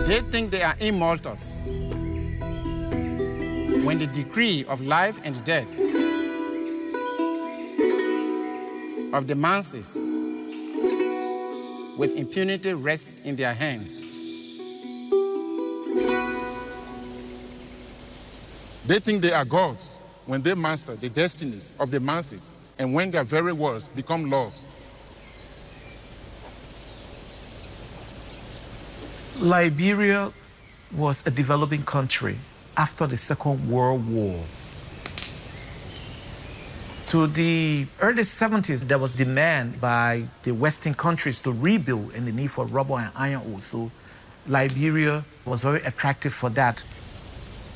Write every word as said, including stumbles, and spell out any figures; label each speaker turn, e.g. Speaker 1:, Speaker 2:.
Speaker 1: They think they are immortals. When the decree of life and death of the masses with impunity rests in their hands. They think they are gods when they master the destinies of the masses and when their very words become laws.
Speaker 2: Liberia was a developing country after the Second World War. To the early seventies, there was demand by the Western countries to rebuild and the need for rubber and iron ore. So Liberia was very attractive for that.